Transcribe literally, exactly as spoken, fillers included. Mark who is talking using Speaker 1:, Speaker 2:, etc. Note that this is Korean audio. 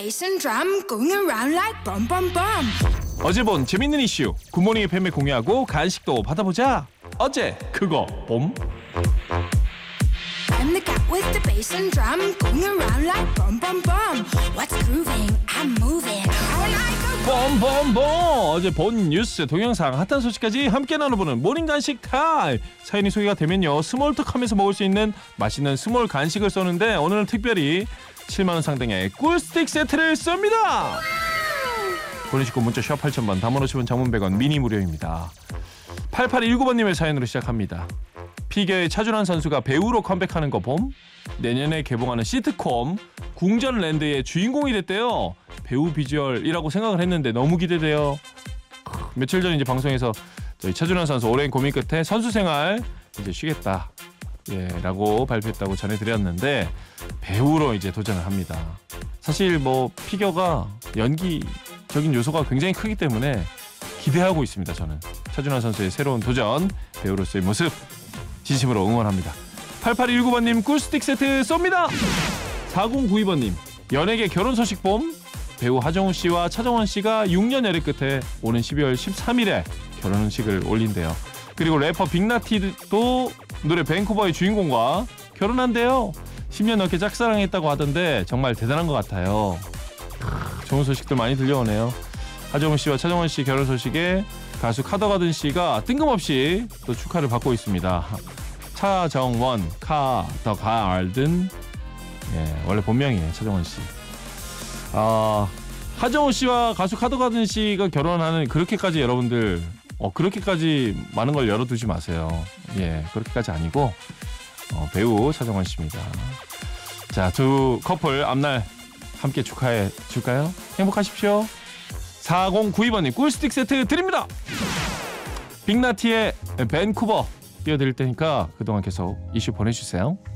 Speaker 1: bass and drum going around like bum bum bum.
Speaker 2: 어제 본 재밌는 이슈 굿모닝 에프엠에 공유하고 간식도 받아보자. 어제 그거 봄.
Speaker 1: I'm the cat with the bass and drum going around like bum bum bum. What's grooving? I'm moving. I like a
Speaker 2: 봄봄봄. 어제 본 뉴스 동영상 핫한 소식까지 함께 나눠보는 모닝 간식 타임. 사연이 소개가 되면요 스몰톡하면서 먹을 수 있는 맛있는 스몰 간식을 쏘는데 오늘은 특별히 칠만 원 상당의 꿀스틱 세트를 쏩니다. 보내주시고 문자 샵 팔천 번 담은 오십 원 장문 백 원 미니 무료입니다. 팔팔일구 번님의 사연으로 시작합니다. 피겨의 차준환 선수가 배우로 컴백하는 거 봄? 내년에 개봉하는 시트콤 궁전랜드의 주인공이 됐대요. 배우 비주얼이라고 생각을 했는데 너무 기대돼요. 며칠 전 이제 방송에서 저희 차준환 선수 오랜 고민 끝에 선수 생활 이제 쉬겠다 예, 라고 발표했다고 전해드렸는데 배우로 이제 도전을 합니다. 사실 뭐 피겨가 연기적인 요소가 굉장히 크기 때문에 기대하고 있습니다. 저는 차준환 선수의 새로운 도전 배우로서의 모습 진심으로 응원합니다. 팔팔일구 번님 꿀스틱 세트 쏩니다. 사공구이 번님 연예계 결혼 소식 봄. 배우 하정우 씨와 차정원 씨가 육 년 열애 끝에 오는 십이월 십삼일에 결혼식을 올린대요. 그리고 래퍼 빅나티도 노래 밴쿠버의 주인공과 결혼한대요. 십 년 넘게 짝사랑했다고 하던데 정말 대단한 것 같아요. 크, 좋은 소식들 많이 들려오네요. 하정우 씨와 차정원 씨 결혼 소식에 가수 카더가든 씨가 뜬금없이 또 축하를 받고 있습니다. 차정원, 카더가든 예, 원래 본명이에요. 차정원 씨. 아, 하정우 씨와 가수 카더가든 씨가 결혼하는 그렇게까지 여러분들 어, 그렇게까지 많은 걸 열어두지 마세요. 예, 그렇게까지 아니고 어, 배우 차정원 씨입니다. 자, 두 커플 앞날 함께 축하해 줄까요? 행복하십시오. 사공구이 번님 꿀스틱 세트 드립니다. 빅나티의 밴쿠버 띄워드릴 테니까 그동안 계속 이슈 보내주세요.